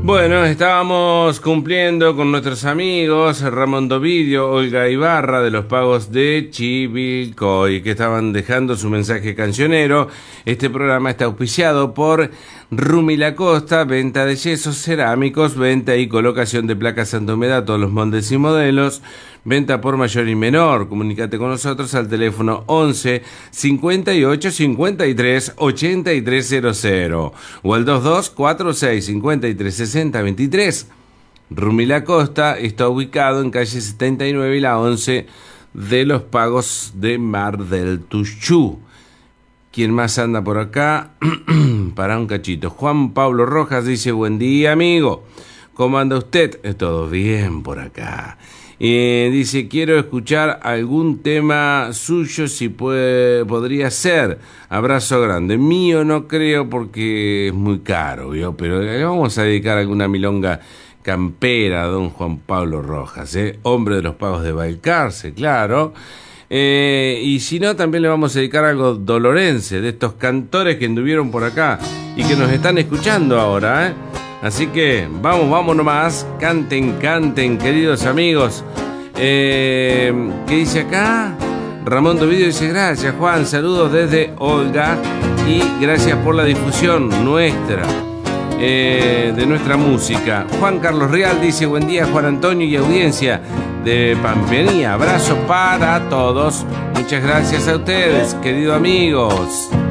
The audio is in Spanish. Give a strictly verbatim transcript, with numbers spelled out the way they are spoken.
Bueno, estábamos cumpliendo con nuestros amigos Ramón Dovidio, Olga Ibarra de los Pagos de Chivilcoy, que estaban dejando su mensaje cancionero. Este programa está auspiciado por Rumi Lacosta, venta de yesos cerámicos, venta y colocación de placas antihumedad, todos los moldes y modelos, venta por mayor y menor. Comunícate con nosotros al teléfono once cincuenta y ocho cincuenta y tres ochenta y tres cero cero o al veintidós cuarenta y seis cincuenta y tres sesenta veintitrés. Rumi Lacosta está ubicado en calle setenta y nueve y la once de los Pagos de Mar del Tuyú. ¿Quién más anda por acá? Para un cachito. Juan Pablo Rojas dice: buen día, amigo. ¿Cómo anda usted? Todo bien por acá. Eh, dice: quiero escuchar algún tema suyo, si puede, podría ser. Abrazo grande. Mío no creo porque es muy caro, ¿vio? Pero le vamos a dedicar alguna milonga campera a don Juan Pablo Rojas, ¿eh? Hombre de los Pagos de Balcarce, claro. Eh, y si no, también le vamos a dedicar algo dolorense, de estos cantores que anduvieron por acá y que nos están escuchando ahora, ¿eh? Así que vamos, vamos nomás, canten, canten, queridos amigos. Eh, ¿Qué dice acá? Ramón Dovidio dice: gracias, Juan, saludos desde Olga y gracias por la difusión nuestra, eh, de nuestra música. Juan Carlos Real dice: buen día, Juan Antonio y audiencia de Pampeanía, abrazo para todos. Muchas gracias a ustedes, queridos amigos.